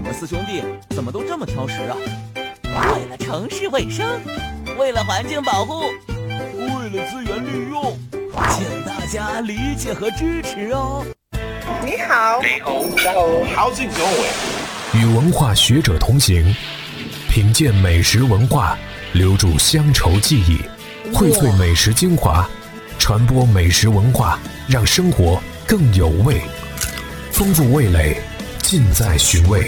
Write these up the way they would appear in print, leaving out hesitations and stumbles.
们四兄弟怎么都这么挑食啊？为了城市卫生，为了环境保护，为了资源利用，请大家理解和支持哦。 你好， 你好 ，How's it going？ 与文化学者同行，品鉴美食文化，留住乡愁记忆，荟萃美食精华，传播美食文化，让生活更有味，丰富味蕾，尽在寻味。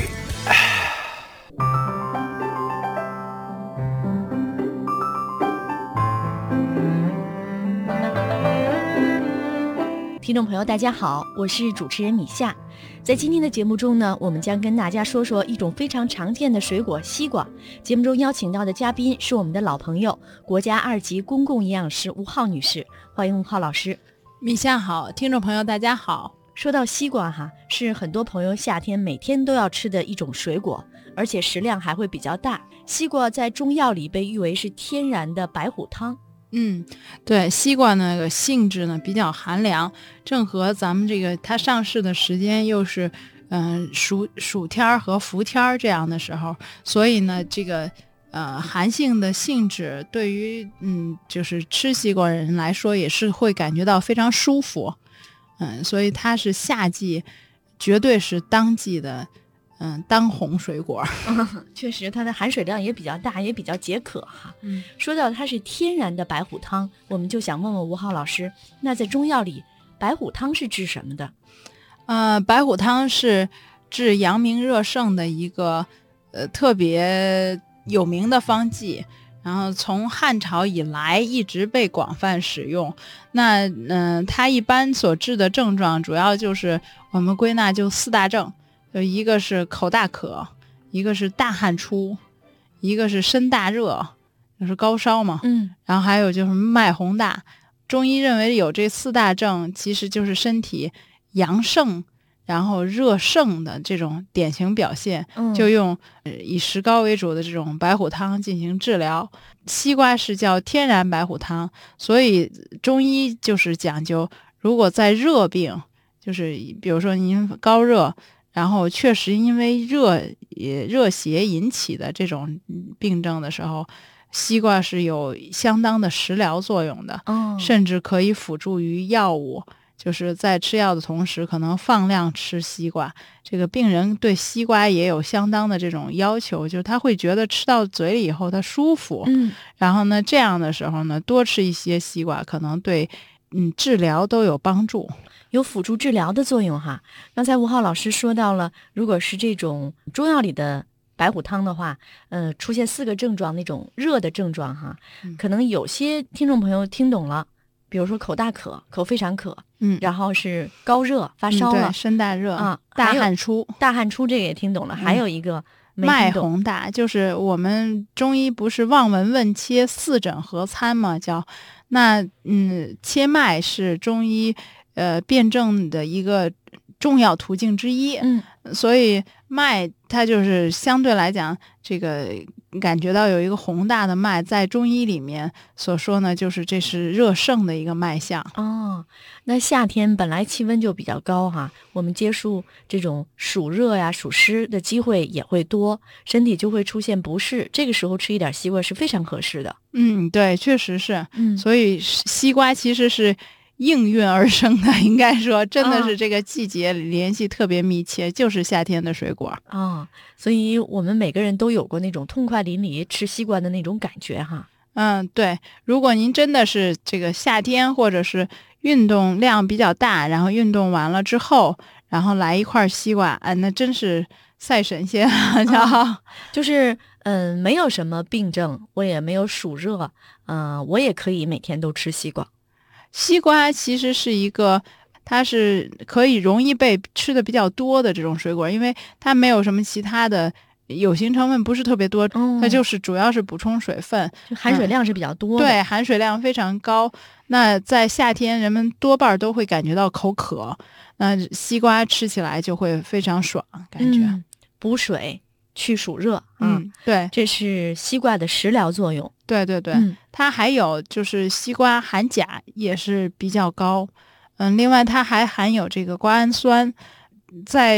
听众朋友大家好，我是主持人米夏。在今天的节目中呢，我们将跟大家说说一种非常常见的水果西瓜。节目中邀请到的嘉宾是我们的老朋友，国家2级公共营养师吴浩女士，欢迎吴浩老师。 米夏好，听众朋友大家好。 说到西瓜是很多朋友夏天每天都要吃的一种水果，而且食量还会比较大。西瓜在中药里被誉为是天然的白虎汤。 对，西瓜呢性质呢比较寒凉，正和咱们这个它上市的时间又是暑天和伏天这样的时候，所以呢这个寒性的性质对于就是吃西瓜人来说也是会感觉到非常舒服，所以它是夏季绝对是当季的当红水果。 确实它的含水量也比较大，也比较解渴哈。说到它是天然的白虎汤，我们就想问问吴浩老师，那在中药里白虎汤是治什么的？ 白虎汤是治阳明热盛的一个特别有名的方剂，然后从汉朝以来一直被广泛使用。那它一般所治的症状主要就是我们归纳就4大症，就一个是口大渴，一个是大汗出，一个是身大热，就是高烧嘛，然后还有就是脉洪大。中医认为有这4大症其实就是身体阳盛然后热盛的这种典型表现，就用以石膏为主的这种白虎汤进行治疗。西瓜是叫天然白虎汤，所以中医就是讲究，如果在热病，就是比如说您高热，然后确实因为热邪引起的这种病症的时候，西瓜是有相当的食疗作用的，甚至可以辅助于药物，就是在吃药的同时可能放量吃西瓜。这个病人对西瓜也有相当的这种要求，就是他会觉得吃到嘴里以后他舒服，然后呢这样的时候呢多吃一些西瓜可能对治疗都有帮助， 有辅助治疗的作用哈。刚才吴浩老师说到了，如果是这种中药里的白虎汤的话，出现4个症状，那种热的症状哈，可能有些听众朋友听懂了，比如说口大渴，口非常渴，然后是高热发烧了， 对，身大热大汗出， 大汗出这个也听懂了，还有一个脉洪大，就是我们中医不是望闻问切4诊合参嘛，叫那切脉是中医辩证的一个重要途径之一，所以脉它就是相对来讲这个感觉到有一个宏大的脉，在中医里面所说呢，就是这是热盛的一个脉象。 那夏天本来气温就比较高哈，我们接触这种暑热呀、暑湿的机会也会多，身体就会出现不适，这个时候吃一点西瓜是非常合适的。 对，确实是。所以西瓜其实是应运而生的，应该说真的是这个季节联系特别密切，就是夏天的水果。 所以我们每个人都有过那种痛快淋漓吃西瓜的那种感觉哈。 对，如果您真的是这个夏天或者是运动量比较大，然后运动完了之后，然后来一块西瓜，那真是赛神仙就是没有什么病症，我也没有暑热，我也可以每天都吃西瓜。 西瓜其实是一个，它是可以容易被吃的比较多的这种水果，因为它没有什么其他的有形成分不是特别多，它就是主要是补充水分， 就含水量是比较多的， 对，含水量非常高。那在夏天人们多半都会感觉到口渴，那西瓜吃起来就会非常爽，感觉补水去暑热， 对， 这是西瓜的食疗作用。 对对对，它还有就是西瓜含钾也是比较高，另外它还含有这个瓜氨酸，在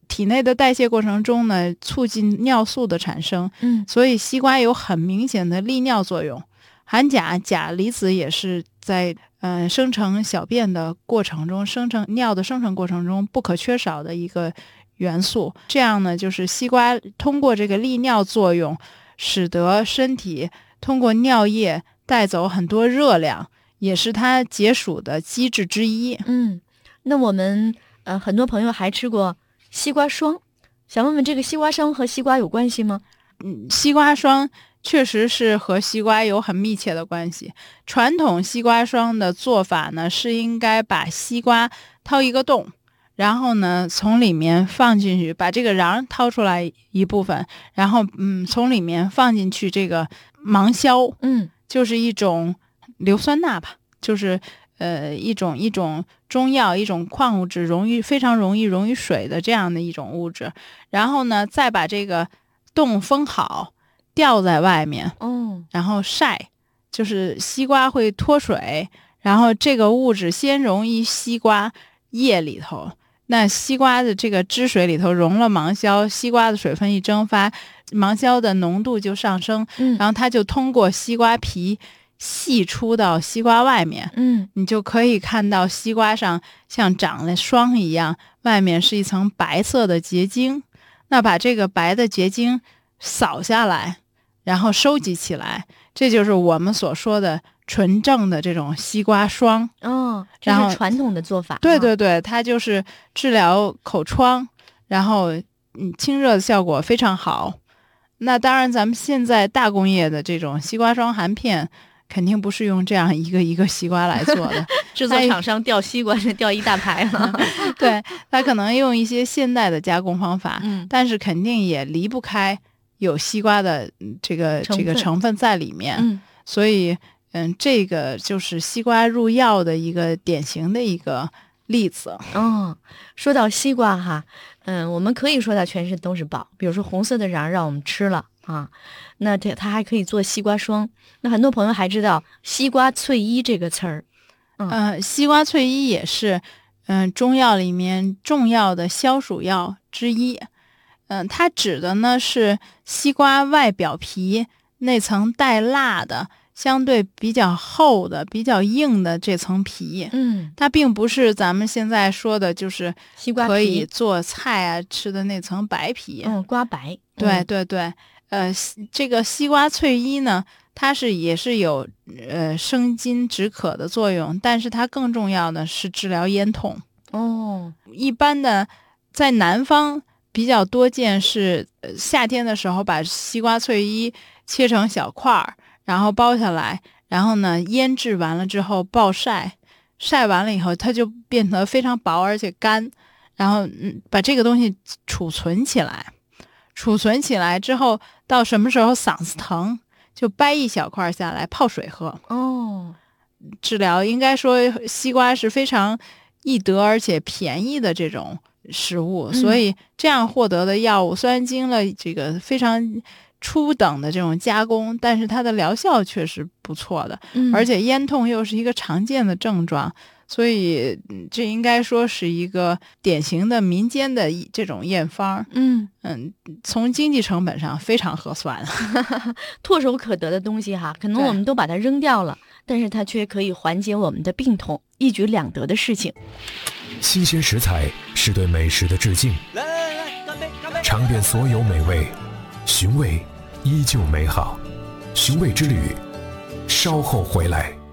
体内的代谢过程中呢，促进尿素的产生。所以西瓜有很明显的利尿作用。含钾，钾离子也是在生成小便的过程中，尿的生成过程中不可缺少的一个元素。这样呢，就是西瓜通过这个利尿作用，使得身体通过尿液带走很多热量，也是它解暑的机制之一。 那我们很多朋友还吃过西瓜霜，想问问这个西瓜霜和西瓜有关系吗？ 西瓜霜确实是和西瓜有很密切的关系。传统西瓜霜的做法呢，是应该把西瓜掏一个洞，然后呢从里面放进去，把这个瓤掏出来一部分，然后从里面放进去这个芒硝，就是一种硫酸钠吧，就是一种中药，一种矿物质，非常容易溶于水的这样的一种物质。然后呢再把这个洞封好，吊在外面，然后晒，就是西瓜会脱水，然后这个物质先溶于西瓜叶里头，那西瓜的这个汁水里头溶了芒硝，西瓜的水分一蒸发，芒硝的浓度就上升，然后它就通过西瓜皮析出到西瓜外面，你就可以看到西瓜上像长了霜一样，外面是一层白色的结晶。那把这个白的结晶扫下来，然后收集起来，这就是我们所说的纯正的这种西瓜霜。 这是传统的做法。 对对对，它就是治疗口疮，然后清热的效果非常好。那当然咱们现在大工业的这种西瓜霜含片肯定不是用这样一个一个西瓜来做的制作厂商掉西瓜是掉一大排了对，它可能用一些现代的加工方法，但是肯定也离不开有西瓜的这个成分在里面。所以这个就是西瓜入药的一个典型的一个例子。 说到西瓜哈，我们可以说它全身都是宝，比如说红色的瓤让我们吃了啊，那它还可以做西瓜霜。那很多朋友还知道西瓜翠衣这个词儿。 西瓜翠衣也是中药里面重要的消暑药之一。它指的呢是西瓜外表皮那层带蜡的相对比较厚的比较硬的这层皮。它并不是咱们现在说的就是西瓜皮可以做菜啊吃的那层白皮。 瓜白。 对对对。这个西瓜翠衣呢，它也是有生津止渴的作用，但是它更重要的是治疗咽痛。一般的在南方比较多见是夏天的时候把西瓜翠衣切成小块儿，然后包下来，然后呢腌制完了之后暴晒，晒完了以后它就变得非常薄而且干，然后把这个东西储存起来之后，到什么时候嗓子疼就掰一小块下来泡水喝。治疗应该说西瓜是非常易得而且便宜的这种食物，所以这样获得的药物虽然经了这个非常初等的这种加工，但是它的疗效确实不错的。而且咽痛又是一个常见的症状，所以这应该说是一个典型的民间的这种验方。从经济成本上非常合算唾手可得的东西哈，可能我们都把它扔掉了，但是它却可以缓解我们的病痛，一举两得的事情。 新鲜食材是对美食的致敬， 来，干杯！ 尝遍所有美味，寻味依旧美好。寻味之旅，稍后回来。